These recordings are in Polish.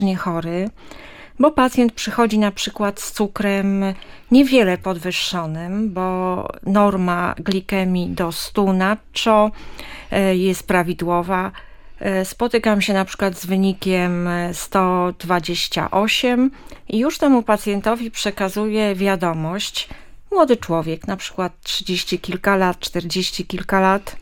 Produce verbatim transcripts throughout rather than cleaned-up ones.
chory, bo pacjent przychodzi na przykład z cukrem niewiele podwyższonym, bo norma glikemii do stu nacho jest prawidłowa. Spotykam się na przykład z wynikiem sto dwadzieścia osiem i już temu pacjentowi przekazuję wiadomość, młody człowiek, na przykład trzydzieści kilka lat, czterdzieści kilka lat,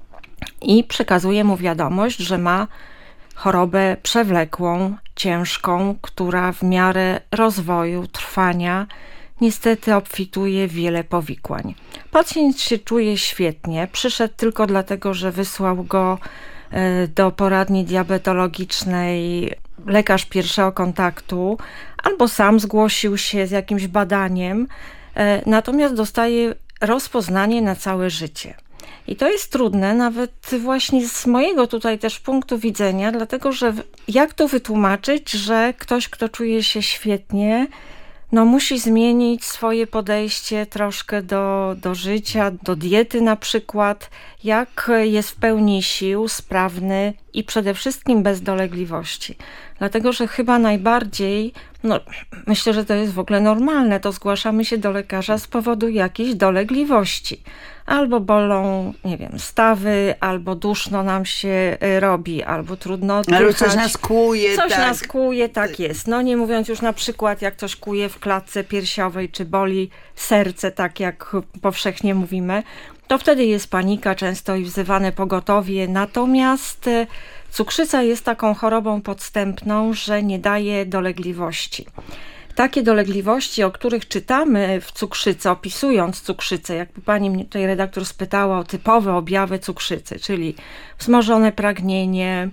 i przekazuję mu wiadomość, że ma chorobę przewlekłą, ciężką, która w miarę rozwoju, trwania niestety obfituje w wiele powikłań. Pacjent się czuje świetnie, przyszedł tylko dlatego, że wysłał go do poradni diabetologicznej lekarz pierwszego kontaktu, albo sam zgłosił się z jakimś badaniem, natomiast dostaje rozpoznanie na całe życie. I to jest trudne nawet właśnie z mojego tutaj też punktu widzenia, dlatego że jak to wytłumaczyć, że ktoś, kto czuje się świetnie, no musi zmienić swoje podejście troszkę do, do życia, do diety na przykład, jak jest w pełni sił, sprawny i przede wszystkim bez dolegliwości. Dlatego, że chyba najbardziej, no myślę, że to jest w ogóle normalne, to zgłaszamy się do lekarza z powodu jakiejś dolegliwości. Albo bolą, nie wiem, stawy, albo duszno nam się robi, albo trudno oddychać. Albo coś nas kłuje. Coś tak. nas kłuje, tak jest. No nie mówiąc już na przykład, jak coś kłuje w klatce piersiowej, czy boli serce, tak jak powszechnie mówimy, to wtedy jest panika, często i wzywane pogotowie. Natomiast cukrzyca jest taką chorobą podstępną, że nie daje dolegliwości. Takie dolegliwości, o których czytamy w cukrzycy, opisując cukrzycę, jakby pani mnie tutaj redaktor spytała o typowe objawy cukrzycy, czyli wzmożone pragnienie,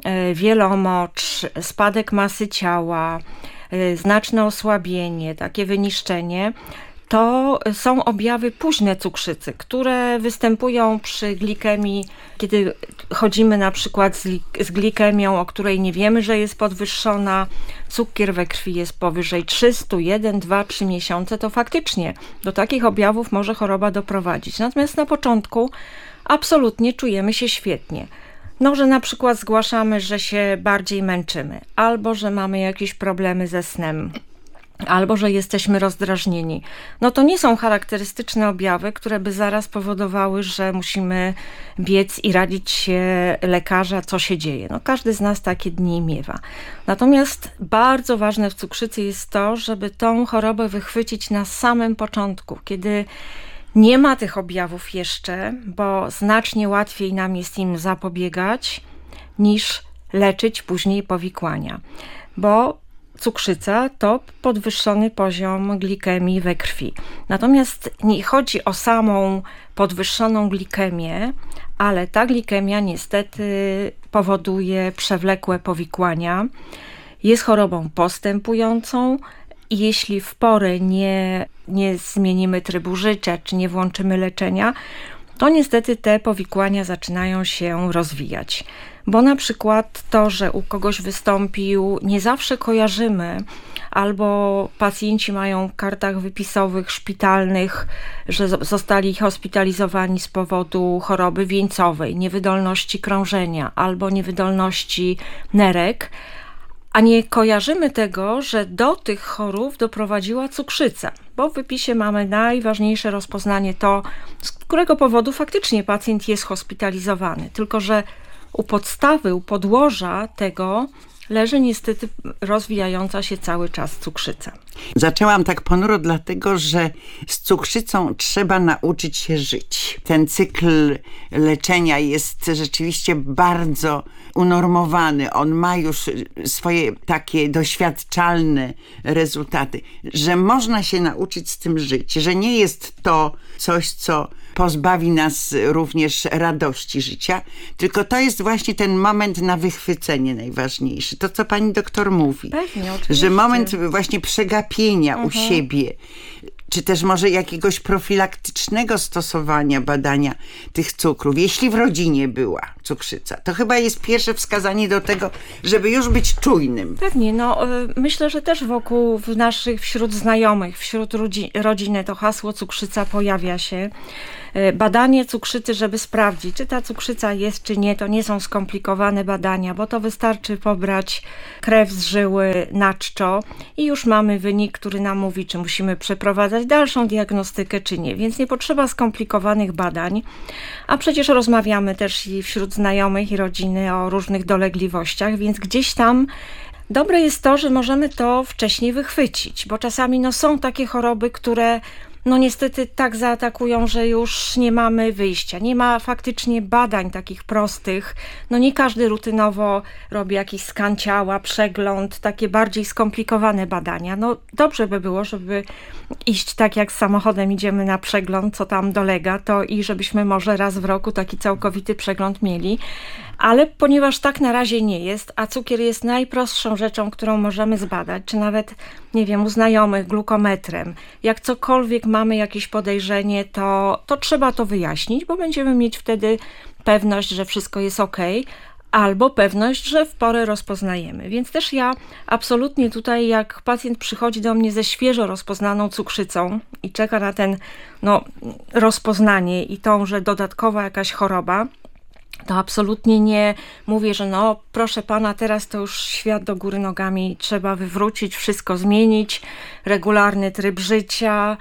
wielomocz, spadek masy ciała, znaczne osłabienie, takie wyniszczenie, to są objawy późne cukrzycy, które występują przy glikemii, kiedy chodzimy na przykład z, z glikemią, o której nie wiemy, że jest podwyższona, cukier we krwi jest powyżej trzysta, jeden, dwa, trzy miesiące, to faktycznie do takich objawów może choroba doprowadzić. Natomiast na początku absolutnie czujemy się świetnie. No, że na przykład zgłaszamy, że się bardziej męczymy, albo że mamy jakieś problemy ze snem, albo że jesteśmy rozdrażnieni. No to nie są charakterystyczne objawy, które by zaraz powodowały, że musimy biec i radzić się lekarza, co się dzieje. No każdy z nas takie dni miewa. Natomiast bardzo ważne w cukrzycy jest to, żeby tą chorobę wychwycić na samym początku, kiedy nie ma tych objawów jeszcze, bo znacznie łatwiej nam jest im zapobiegać, niż leczyć później powikłania. Bo cukrzyca to podwyższony poziom glikemii we krwi. Natomiast nie chodzi o samą podwyższoną glikemię, ale ta glikemia niestety powoduje przewlekłe powikłania. Jest chorobą postępującą i jeśli w porę nie, nie zmienimy trybu życia, czy nie włączymy leczenia, to niestety te powikłania zaczynają się rozwijać. Bo na przykład to, że u kogoś wystąpił, nie zawsze kojarzymy, albo pacjenci mają w kartach wypisowych szpitalnych, że zostali hospitalizowani z powodu choroby wieńcowej, niewydolności krążenia albo niewydolności nerek, a nie kojarzymy tego, że do tych chorób doprowadziła cukrzyca, bo w wypisie mamy najważniejsze rozpoznanie to, z którego powodu faktycznie pacjent jest hospitalizowany, tylko że u podstawy, u podłoża tego leży niestety rozwijająca się cały czas cukrzyca. Zaczęłam tak ponuro dlatego, że z cukrzycą trzeba nauczyć się żyć. Ten cykl leczenia jest rzeczywiście bardzo unormowany. On ma już swoje takie doświadczalne rezultaty, że można się nauczyć z tym żyć, że nie jest to coś, co pozbawi nas również radości życia, tylko to jest właśnie ten moment na wychwycenie najważniejszy. To, co pani doktor mówi. Pewnie, oczywiście. Że moment właśnie przegapienia mhm. u siebie czy też może jakiegoś profilaktycznego stosowania badania tych cukrów, jeśli w rodzinie była cukrzyca. To chyba jest pierwsze wskazanie do tego, żeby już być czujnym. Pewnie, no myślę, że też wokół w naszych, wśród znajomych, wśród rodzi- rodziny to hasło cukrzyca pojawia się. Badanie cukrzycy, żeby sprawdzić, czy ta cukrzyca jest, czy nie, to nie są skomplikowane badania, bo to wystarczy pobrać krew z żyły na czczo i już mamy wynik, który nam mówi, czy musimy przeprowadzać dalszą diagnostykę, czy nie. Więc nie potrzeba skomplikowanych badań, a przecież rozmawiamy też i wśród znajomych i rodziny o różnych dolegliwościach, więc gdzieś tam dobre jest to, że możemy to wcześniej wychwycić, bo czasami no, są takie choroby, które no niestety tak zaatakują, że już nie mamy wyjścia. Nie ma faktycznie badań takich prostych. No nie każdy rutynowo robi jakiś skan ciała, przegląd, takie bardziej skomplikowane badania. No dobrze by było, żeby iść tak jak z samochodem idziemy na przegląd, co tam dolega, to i żebyśmy może raz w roku taki całkowity przegląd mieli. Ale ponieważ tak na razie nie jest, a cukier jest najprostszą rzeczą, którą możemy zbadać, czy nawet, nie wiem, u znajomych glukometrem, jak cokolwiek mamy jakieś podejrzenie, to, to trzeba to wyjaśnić, bo będziemy mieć wtedy pewność, że wszystko jest ok, albo pewność, że w porę rozpoznajemy. Więc też ja absolutnie tutaj, jak pacjent przychodzi do mnie ze świeżo rozpoznaną cukrzycą i czeka na ten no, rozpoznanie i tą, że dodatkowa jakaś choroba, to absolutnie nie mówię, że no proszę pana, teraz to już świat do góry nogami, trzeba wywrócić, wszystko zmienić, regularny tryb życia,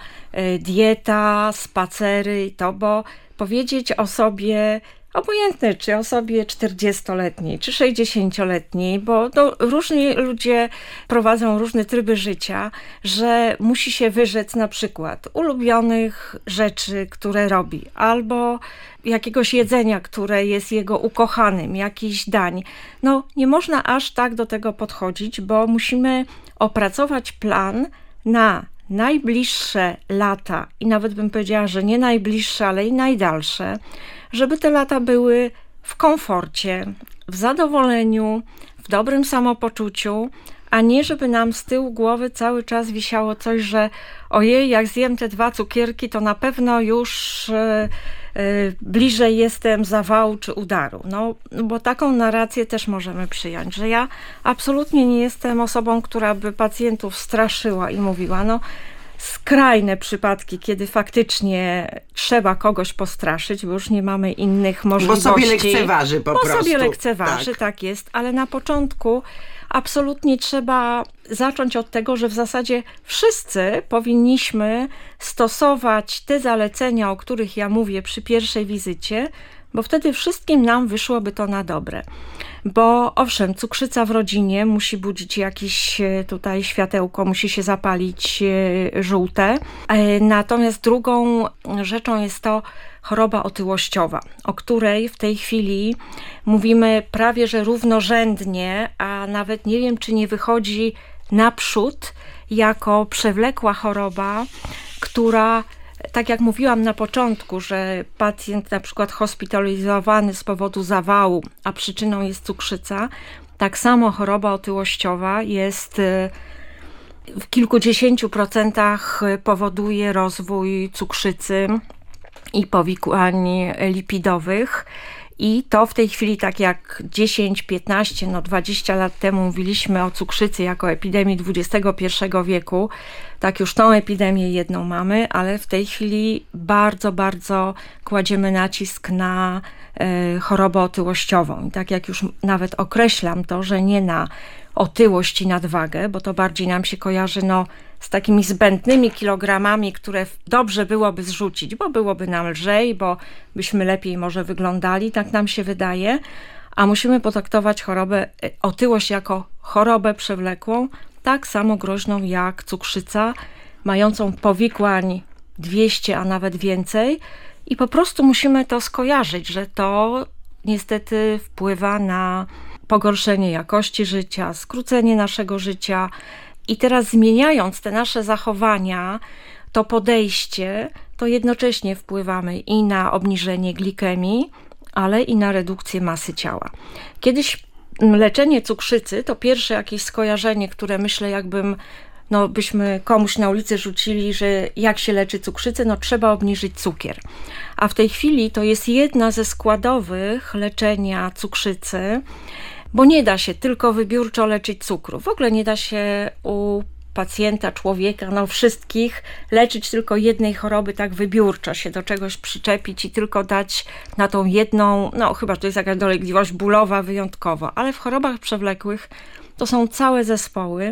dieta, spacery i to, bo powiedzieć osobie, obojętne czy osobie czterdziestoletniej, czy sześćdziesięcioletniej, bo to różni ludzie prowadzą różne tryby życia, że musi się wyrzec na przykład ulubionych rzeczy, które robi, albo jakiegoś jedzenia, które jest jego ukochanym, jakichś dań. No nie można aż tak do tego podchodzić, bo musimy opracować plan na najbliższe lata i nawet bym powiedziała, że nie najbliższe, ale i najdalsze, żeby te lata były w komforcie, w zadowoleniu, w dobrym samopoczuciu, a nie żeby nam z tyłu głowy cały czas wisiało coś, że ojej, jak zjem te dwa cukierki, to na pewno już yy, yy, bliżej jestem zawału czy udaru. No, bo taką narrację też możemy przyjąć, że ja absolutnie nie jestem osobą, która by pacjentów straszyła i mówiła, no skrajne przypadki, kiedy faktycznie trzeba kogoś postraszyć, bo już nie mamy innych możliwości. Bo sobie lekceważy po bo prostu. Bo sobie lekceważy, tak. tak jest, ale na początku absolutnie trzeba zacząć od tego, że w zasadzie wszyscy powinniśmy stosować te zalecenia, o których ja mówię przy pierwszej wizycie, bo wtedy wszystkim nam wyszłoby to na dobre. Bo owszem, cukrzyca w rodzinie musi budzić jakieś tutaj światełko, musi się zapalić żółte. Natomiast drugą rzeczą jest to choroba otyłościowa, o której w tej chwili mówimy prawie że równorzędnie, a nawet nie wiem, czy nie wychodzi naprzód jako przewlekła choroba, która, tak jak mówiłam na początku, że pacjent na przykład hospitalizowany z powodu zawału, a przyczyną jest cukrzyca, tak samo choroba otyłościowa jest w kilkudziesięciu procentach powoduje rozwój cukrzycy i powikłań lipidowych. I to w tej chwili, tak jak dziesięć, piętnaście, no dwadzieścia lat temu mówiliśmy o cukrzycy jako epidemii dwudziestego pierwszego wieku, tak już tą epidemię jedną mamy, ale w tej chwili bardzo, bardzo kładziemy nacisk na y, chorobę otyłościową. I tak jak już nawet określam to, że nie na otyłość i nadwagę, bo to bardziej nam się kojarzy no, z takimi zbędnymi kilogramami, które dobrze byłoby zrzucić, bo byłoby nam lżej, bo byśmy lepiej może wyglądali, tak nam się wydaje, a musimy potraktować chorobę, otyłość jako chorobę przewlekłą, tak samo groźną jak cukrzyca, mającą powikłań dwieście, a nawet więcej i po prostu musimy to skojarzyć, że to niestety wpływa na pogorszenie jakości życia, skrócenie naszego życia. I teraz zmieniając te nasze zachowania, to podejście, to jednocześnie wpływamy i na obniżenie glikemii, ale i na redukcję masy ciała. Kiedyś leczenie cukrzycy to pierwsze jakieś skojarzenie, które myślę jakbym no byśmy komuś na ulicy rzucili, że jak się leczy cukrzycę, no trzeba obniżyć cukier. A w tej chwili to jest jedna ze składowych leczenia cukrzycy, bo nie da się tylko wybiórczo leczyć cukru. W ogóle nie da się u pacjenta, człowieka, no wszystkich leczyć tylko jednej choroby tak wybiórczo, się do czegoś przyczepić i tylko dać na tą jedną, no chyba to jest jakaś dolegliwość bólowa wyjątkowo, ale w chorobach przewlekłych to są całe zespoły